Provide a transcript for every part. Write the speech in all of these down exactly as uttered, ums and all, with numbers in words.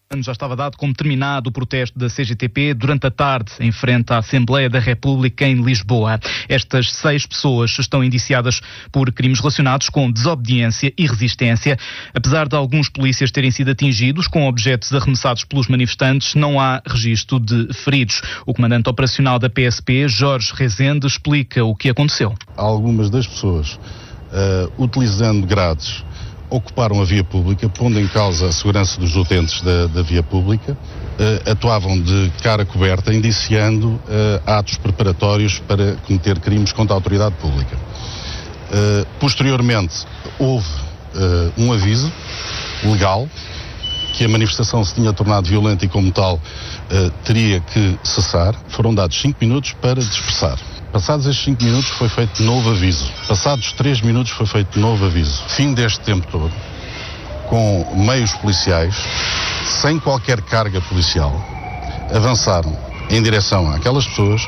Já estava dado como terminado o protesto da C G T P durante a tarde em frente à Assembleia da República em Lisboa. Estas seis pessoas estão indiciadas por crimes relacionados com desobediência e resistência. Apesar de alguns polícias terem sido atingidos com objetos arremessados pelos manifestantes, não há registro de feridos. O comandante operacional da P S P, Jorge Rezende, explica o que aconteceu. Algumas das pessoas, uh, utilizando grades, ocuparam a via pública, pondo em causa a segurança dos utentes da, da via pública, uh, atuavam de cara coberta, indiciando uh, atos preparatórios para cometer crimes contra a autoridade pública. Uh, posteriormente, houve uh, um aviso legal que a manifestação se tinha tornado violenta e, como tal, uh, teria que cessar. Foram dados cinco minutos para dispersar. Passados estes cinco minutos foi feito novo aviso. Passados três minutos foi feito novo aviso. Fim deste tempo todo, com meios policiais, sem qualquer carga policial, avançaram em direção àquelas pessoas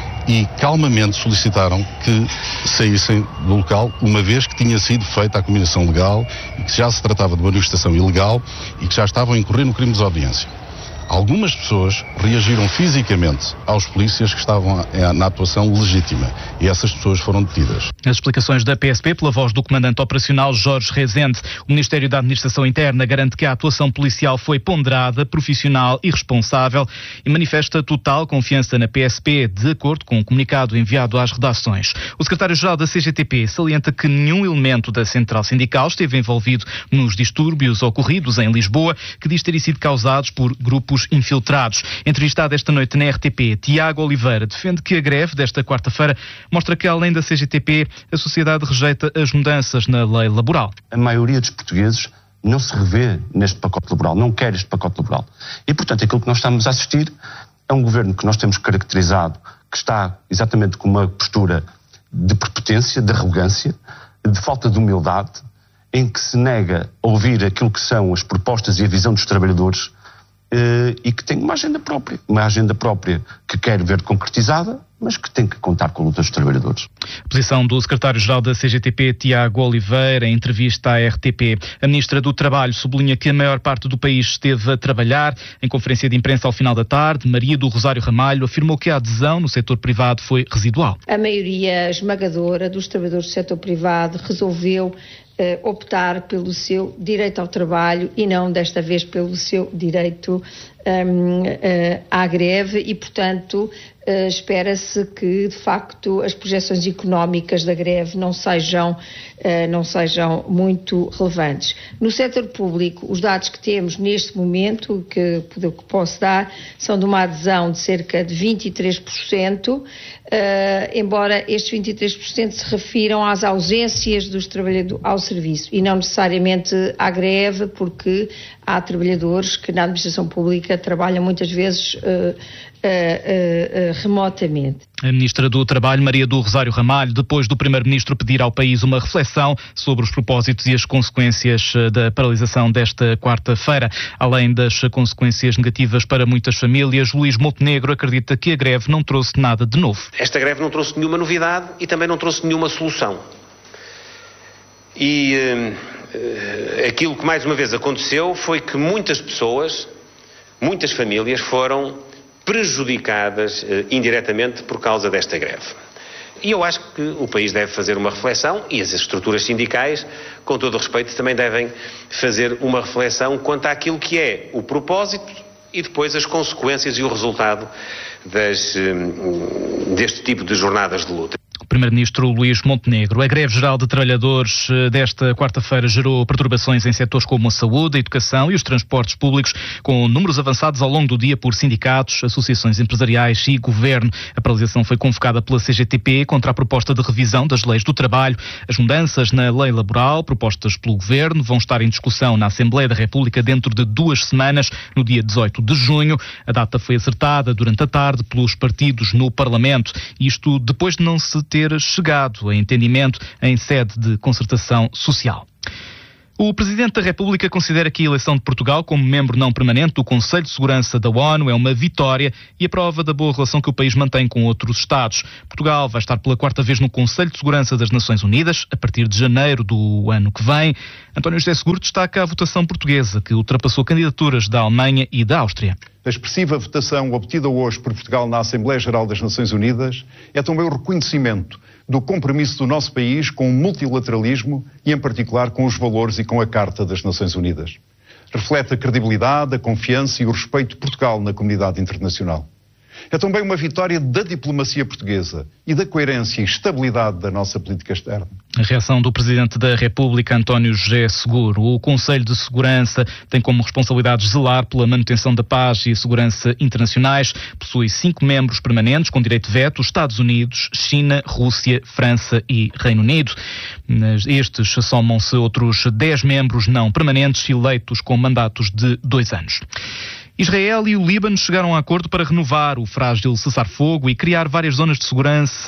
e calmamente solicitaram que saíssem do local, uma vez que tinha sido feita a combinação legal e que já se tratava de manifestação ilegal e que já estavam a incorrer no crime de desobediência. Algumas pessoas reagiram fisicamente aos polícias que estavam na atuação legítima e essas pessoas foram detidas. As explicações da P S P pela voz do comandante operacional Jorge Rezende. O Ministério da Administração Interna garante que a atuação policial foi ponderada, profissional e responsável e manifesta total confiança na P S P, de acordo com o comunicado enviado às redações. O secretário-geral da C G T P salienta que nenhum elemento da central sindical esteve envolvido nos distúrbios ocorridos em Lisboa, que diz terem sido causados por grupos infiltrados. Entrevistado esta noite na R T P, Tiago Oliveira defende que a greve desta quarta-feira mostra que, além da C G T P, a sociedade rejeita as mudanças na lei laboral. A maioria dos portugueses não se revê neste pacote laboral, não quer este pacote laboral. E, portanto, aquilo que nós estamos a assistir é um governo que nós temos caracterizado, que está exatamente com uma postura de prepotência, de arrogância, de falta de humildade, em que se nega a ouvir aquilo que são as propostas e a visão dos trabalhadores, Uh, e que tem uma agenda própria, uma agenda própria que quer ver concretizada, mas que tem que contar com a luta dos trabalhadores. Posição do secretário-geral da C G T P, Tiago Oliveira, em entrevista à R T P. A ministra do Trabalho sublinha que a maior parte do país esteve a trabalhar. Em conferência de imprensa ao final da tarde, Maria do Rosário Ramalho afirmou que a adesão no setor privado foi residual. A maioria esmagadora dos trabalhadores do setor privado resolveu Uh, optar pelo seu direito ao trabalho e não, desta vez, pelo seu direito um, uh, à greve e, portanto, uh, espera-se que, de facto, as projeções económicas da greve não sejam, uh, não sejam muito relevantes. No setor público, os dados que temos neste momento, que, que posso dar, são de uma adesão de cerca de vinte e três por cento, uh, embora estes vinte e três por cento se refiram às ausências dos trabalhadores ao serviço e não necessariamente à greve, porque há trabalhadores que na administração pública trabalham muitas vezes uh, uh, uh, uh, remotamente. A ministra do Trabalho, Maria do Rosário Ramalho, depois do primeiro-ministro pedir ao país uma reflexão sobre os propósitos e as consequências da paralisação desta quarta-feira. Além das consequências negativas para muitas famílias, Luís Montenegro acredita que a greve não trouxe nada de novo. Esta greve não trouxe nenhuma novidade e também não trouxe nenhuma solução. E uh, aquilo que mais uma vez aconteceu foi que muitas pessoas, muitas famílias foram prejudicadas uh, indiretamente por causa desta greve. E eu acho que o país deve fazer uma reflexão e as estruturas sindicais, com todo o respeito, também devem fazer uma reflexão quanto àquilo que é o propósito e depois as consequências e o resultado das, uh, deste tipo de jornadas de luta. Primeiro-Ministro Luís Montenegro. A greve geral de trabalhadores desta quarta-feira gerou perturbações em setores como a saúde, a educação e os transportes públicos, com números avançados ao longo do dia por sindicatos, associações empresariais e governo. A paralisação foi convocada pela C G T P contra a proposta de revisão das leis do trabalho. As mudanças na lei laboral, propostas pelo governo, vão estar em discussão na Assembleia da República dentro de duas semanas, no dia dezoito de junho. A data foi acertada durante a tarde pelos partidos no Parlamento. Isto depois de não se ter chegado a entendimento em sede de concertação social. O Presidente da República considera que a eleição de Portugal como membro não permanente do Conselho de Segurança da ONU é uma vitória e a prova da boa relação que o país mantém com outros Estados. Portugal vai estar pela quarta vez no Conselho de Segurança das Nações Unidas, a partir de janeiro do ano que vem. António José Seguro destaca a votação portuguesa, que ultrapassou candidaturas da Alemanha e da Áustria. A expressiva votação obtida hoje por Portugal na Assembleia Geral das Nações Unidas é também o reconhecimento do compromisso do nosso país com o multilateralismo e, em particular, com os valores e com a Carta das Nações Unidas. Reflete a credibilidade, a confiança e o respeito de Portugal na comunidade internacional. É também uma vitória da diplomacia portuguesa e da coerência e estabilidade da nossa política externa. A reação do Presidente da República, António José Seguro. O Conselho de Segurança tem como responsabilidade zelar pela manutenção da paz e segurança internacionais. Possui cinco membros permanentes com direito de veto: Estados Unidos, China, Rússia, França e Reino Unido. Estes somam-se outros dez membros não permanentes eleitos com mandatos de dois anos. Israel e o Líbano chegaram a acordo para renovar o frágil cessar-fogo e criar várias zonas de segurança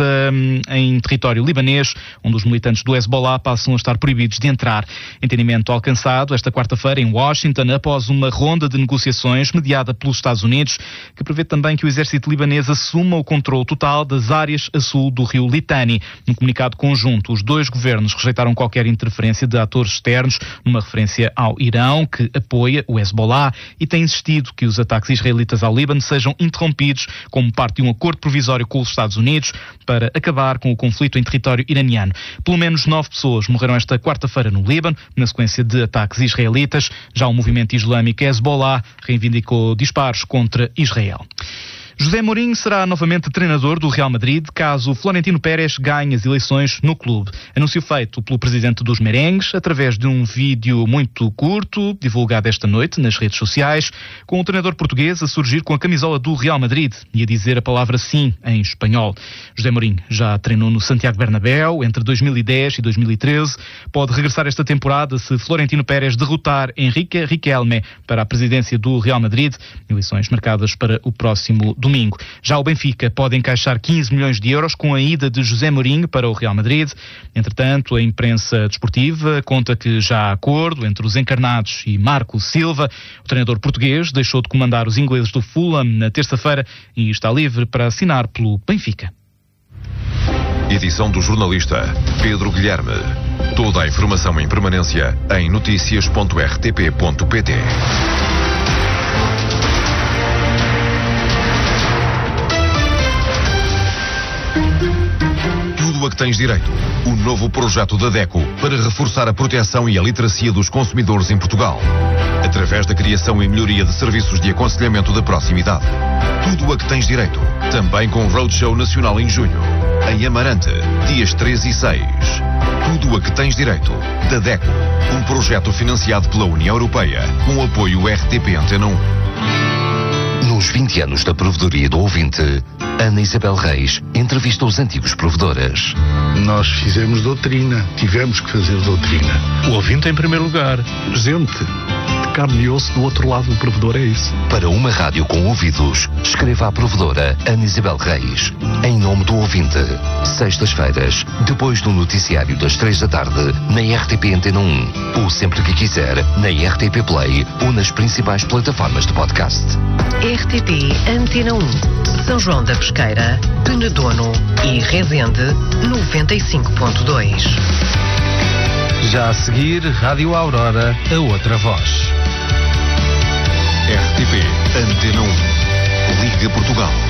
em território libanês, onde os militantes do Hezbollah passam a estar proibidos de entrar. Entendimento alcançado esta quarta-feira em Washington, após uma ronda de negociações mediada pelos Estados Unidos, que prevê também que o exército libanês assuma o controle total das áreas a sul do rio Litani. Num comunicado conjunto, os dois governos rejeitaram qualquer interferência de atores externos, numa referência ao Irão, que apoia o Hezbollah e tem insistido que os ataques israelitas ao Líbano sejam interrompidos como parte de um acordo provisório com os Estados Unidos para acabar com o conflito em território iraniano. Pelo menos nove pessoas morreram esta quarta-feira no Líbano, na sequência de ataques israelitas. Já o movimento islâmico Hezbollah reivindicou disparos contra Israel. José Mourinho será novamente treinador do Real Madrid caso Florentino Pérez ganhe as eleições no clube. Anúncio feito pelo presidente dos merengues através de um vídeo muito curto, divulgado esta noite nas redes sociais, com o treinador português a surgir com a camisola do Real Madrid e a dizer a palavra sim em espanhol. José Mourinho já treinou no Santiago Bernabéu entre dois mil e dez e dois mil e treze. Pode regressar esta temporada se Florentino Pérez derrotar Enrique Riquelme para a presidência do Real Madrid, eleições marcadas para o próximo domingo. Já o Benfica pode encaixar quinze milhões de euros com a ida de José Mourinho para o Real Madrid. Entretanto, a imprensa desportiva conta que já há acordo entre os encarnados e Marco Silva. O treinador português deixou de comandar os ingleses do Fulham na terça-feira e está livre para assinar pelo Benfica. Edição do jornalista Pedro Guilherme. Toda a informação em permanência em notícias ponto r t p ponto p t. Tudo a que tens direito. O novo projeto da DECO para reforçar a proteção e a literacia dos consumidores em Portugal, através da criação e melhoria de serviços de aconselhamento de proximidade. Tudo a que tens direito. Também com Roadshow Nacional em junho, em Amarante, dias três e seis. Tudo a que tens direito. Da DECO, um projeto financiado pela União Europeia, com o apoio R T P Antena um. Nos vinte anos da provedoria do ouvinte, Ana Isabel Reis entrevista os antigos provedores. Nós fizemos doutrina, tivemos que fazer doutrina. O ouvinte em primeiro lugar. Gente de carne e osso do outro lado do provedor, é isso. Para uma rádio com ouvidos, escreva à provedora Ana Isabel Reis. Em nome do ouvinte, sextas-feiras, depois do noticiário das três da tarde, na R T P Antena um, ou sempre que quiser, na R T P Play ou nas principais plataformas de podcast. R T P Antena um, São João da Pesqueira, Penedono e Resende, noventa e cinco ponto dois. Já a seguir, Rádio Aurora, a outra voz. R T P Antena um. Liga Portugal.